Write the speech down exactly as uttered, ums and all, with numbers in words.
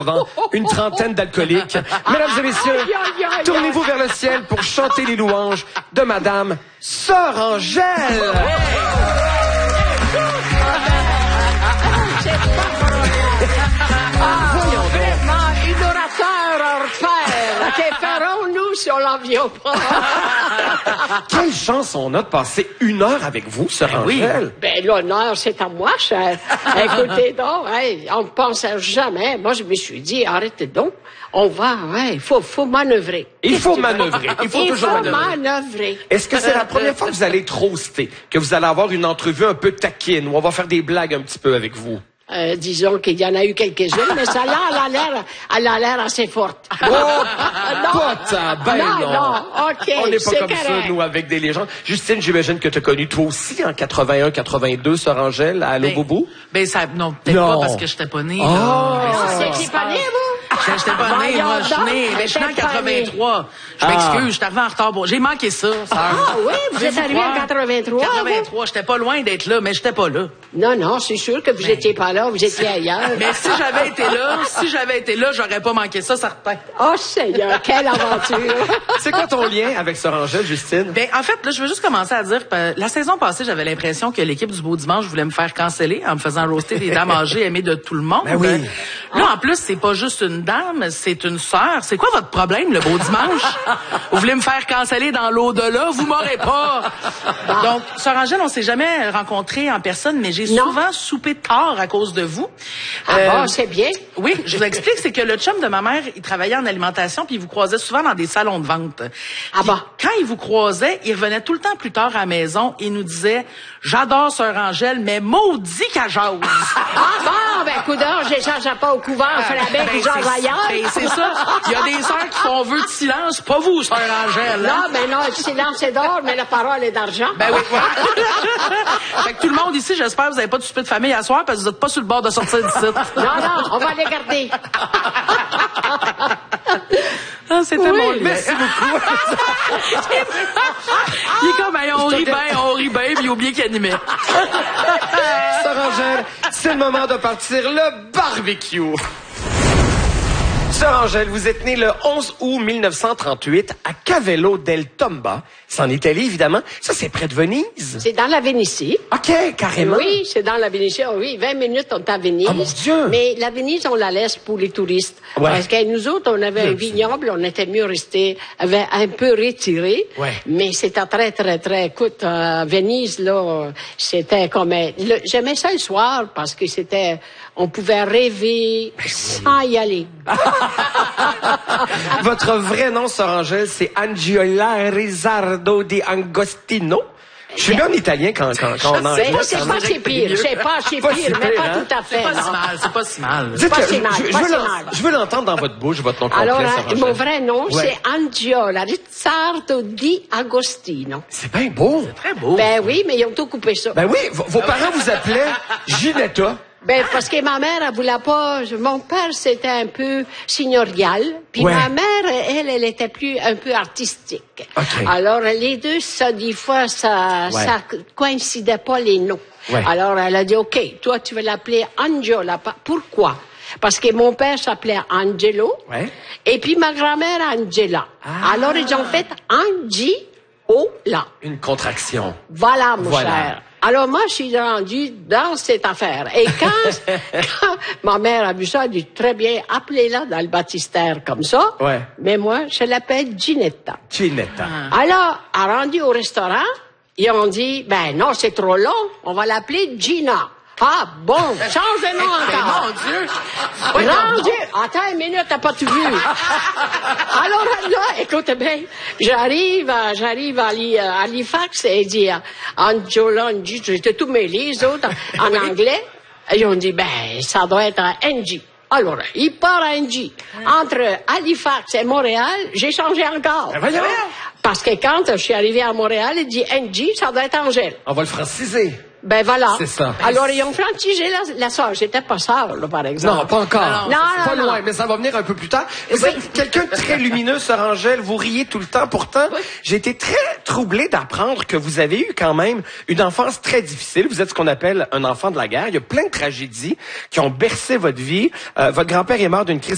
devant une trentaine d'alcooliques. Mesdames et messieurs, tournez-vous vers le ciel pour chanter les louanges de Madame Sœur Angèle. Une orateur orfèvre, que ferons-nous si on l'avion pas? Quelle chance on a de passer une heure avec vous, Sœur Ben Angèle. Oui. Ben l'honneur, c'est à moi, cher. Écoutez donc, hey, on ne pensait jamais. Moi, je me suis dit, arrêtez donc. On va, il ouais, faut, faut manœuvrer. Il faut manœuvrer. Il faut Il toujours faut manœuvrer. manœuvrer. Est-ce que c'est la première fois que vous allez être roasté, que vous allez avoir une entrevue un peu taquine, où on va faire des blagues un petit peu avec vous? Euh, disons qu'il y en a eu quelques-unes, mais ça là, elle a l'air, elle a l'air assez forte. Oh, pas ta, ben non, non. non, OK, On n'est pas c'est comme correct. ça, nous, avec des légendes. Justine, j'imagine que tu as connu toi aussi en quatre-vingt-un quatre-vingt-deux, Sœur Angèle, à Allô Ben, Boubou? Ben, ça, non, peut-être Non. pas parce que j'étais pas née, Oh. là. C'est qui pas né, vous? J'étais j'étais pas née, Voyons moi, je suis donc, née, mais je suis née en t'es pas quatre-vingt-trois. Je Ah. m'excuse, je suis arrivée en retard. Bon, j'ai manqué ça, sœur. Ah oui, vous êtes arrivé en quatre-vingt-trois, quatre-vingt-trois, j'étais pas loin d'être là, mais j'étais pas là. Non, non, c'est sûr que vous étiez pas là, vous étiez ailleurs. Mais si j'avais été là, si j'avais été là, j'aurais pas manqué ça, certain. Oh Seigneur, quelle aventure! C'est quoi ton lien avec Sœur Angèle, Justine? Ben, en fait, là, je veux juste commencer à dire, que la saison passée, j'avais l'impression que l'équipe du Beau Dimanche voulait me faire canceller en me faisant roaster des dames âgées aimées de tout le monde. Ben oui. Là, en plus, c'est pas juste une dame, c'est une sœur. C'est quoi votre problème, le Beau Dimanche? Vous voulez me faire canceller dans l'au-delà? Vous m'aurez pas! Donc, Sœur Angèle, on s'est jamais rencontrés en personne, mais j'ai Non. souvent soupé tard à cause de vous. Ah Euh, bon, c'est bien. Oui, je vous explique, c'est que le chum de ma mère, il travaillait en alimentation, puis il vous croisait souvent dans des salons de vente. Ah Puis, bon? quand il vous croisait, il revenait tout le temps plus tard à la maison et il nous disait « J'adore Sœur Angèle, mais maudit qu'elle jase! » Ah bon, ben coudonc, j'échange pas au couvent, on fait la bête, Ben, ils jasent c'est- ailleurs. ben, c'est ça. Il y a des sœurs qui font vœu de silence, pas vous, Sœur Angèle. hein? Non, mais non, le silence est d'or, mais la parole est d'argent. Ben oui, voilà. Fait que tout le monde ici, j'espère que vous n'avez pas de souper de famille à soir parce que vous n'êtes pas sur le bord de sortir d'ici. Non, non, on va les garder. Ah, c'était Oui, mon lien. Merci beaucoup. Il est comme, hey, on rit bien, on rit bien, puis il a oublié qu'il animait. Sœur Angèle, c'est le moment de partir le barbecue. Sœur Angèle, vous êtes née le onze août mille neuf cent trente-huit à Cavello del Tomba. C'est en Italie, évidemment. Ça, c'est près de Venise. C'est dans la Vénétie. OK, carrément. Oui, c'est dans la Vénétie. Oh oui, vingt minutes, on est à Venise. Ah, mon Dieu! Mais la Venise, on la laisse pour les touristes. Ouais. Parce que nous autres, on avait un vignoble, on était mieux resté avait un peu retiré. Ouais. Mais c'était très, très, très... Écoute, euh, Venise, là, c'était comme... un- le- J'aimais ça le soir parce que c'était... On pouvait rêver sans y aller. Votre vrai nom, Sœur Angèle, c'est Angiola Rizzardo di Angostino. Je suis bien en italien quand, quand, quand on en C'est anglais, c'est quand pas même. si pire, c'est pas si Pas pire, si mais pire, pas hein? tout à fait. C'est pas non. si mal, c'est pas si mal. Dites-le, Pas si mal, je, je pas veux si l'en- mal. je veux l'entendre dans votre bouche, votre nom complet, Alors, Sœur hein, Angèle. mon vrai nom, Ouais. c'est Angiola Rizzardo di Agostino. C'est bien beau. Très beau. Ben oui, mais ils ont tout coupé ça. Ben oui, vos, vos parents vous appelaient Ginetta. Ben, parce que ma mère, elle voulait pas... Mon père, c'était un peu signorial. Puis Ouais. ma mère, elle, elle était plus, un peu artistique. OK. Alors, les deux, ça, des fois, ça, Ouais. ça coïncidait pas les noms. Ouais. Alors, elle a dit, OK, toi, tu veux l'appeler Angiola. Pa- Pourquoi? Parce que mon père s'appelait Angelo. Ouais. Et puis ma grand-mère, Angela. Ah. Alors, ils ont fait Angiola. Une contraction. Voilà, mon Voilà. cher. Alors moi, je suis rendue dans cette affaire. Et quand, quand ma mère a vu ça, elle dit, très bien, appelez-la dans le baptistère comme ça. Ouais. Mais moi, je l'appelle Ginetta. Ginetta. Alors, à rendu au restaurant, ils ont dit, ben non, c'est trop long, on va l'appeler Gina. Ah bon, change de nom encore. Mon Dieu! Rendu, attends une minute, t'as pas tout vu. Alors là, écoute bien, j'arrive, à- j'arrive à, Hali- à Halifax et il dit, Angela, Angie, j'étais tout mêlé, les autres, en, en anglais. Et ils ont dit, ben, ça doit être un Angie. Alors, il part à Angie. Entre Halifax et Montréal, j'ai changé encore. Ben voyons. Parce que quand je suis arrivé à Montréal, il dit Angie, ça doit être Angèle. On va le franciser. Ben voilà. C'est ça. Alors, ils ont franchigé la, la sœur. J'étais pas sœur, là, par exemple. Non, pas encore. Non, non, pas non, loin, non. mais ça va venir un peu plus tard. Vous Oui. êtes quelqu'un de très lumineux, Sœur Angèle. Vous riez tout le temps. Pourtant, Oui. j'ai été très troublé d'apprendre que vous avez eu quand même une enfance très difficile. Vous êtes ce qu'on appelle un enfant de la guerre. Il y a plein de tragédies qui ont bercé votre vie. Euh, votre grand-père est mort d'une crise